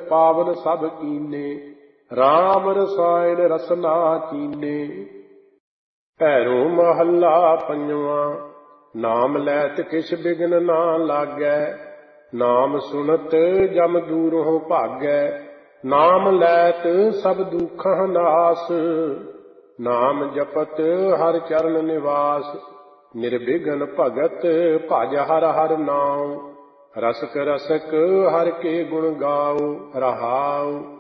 ਪਾਵਨ ਸਭ ਕੀਨੇ। ਰਾਮ ਰਸਾਇਣ ਰਸਨਾ ਚੀਨੇ। ਭੈਰੋ ਮਹੱਲਾ ਪੰਜਵਾਂ। ਨਾਮ ਲੈਤ ਕਿਛ ਬਿਘਨ ਨਾ ਲਾਗੈ। ਨਾਮ ਸੁਨਤ ਜਮ ਦੂਰੋਂ ਭਾਗੈ। ਨਾਮ ਲੈਤ ਸਭ ਦੁਖਾਂ ਨਾਸ। ਨਾਮ ਜਪਤ ਹਰਿ ਚਰਨ ਨਿਵਾਸ। ਨਿਰਬਿਘਨ ਭਗਤ ਭਜ ਹਰ ਹਰ ਨਾਉ। ਰਸਕ ਰਸਕ ਹਰਿ ਕੇ ਗੁਣ ਗਾਓ। ਰਹਾਉ।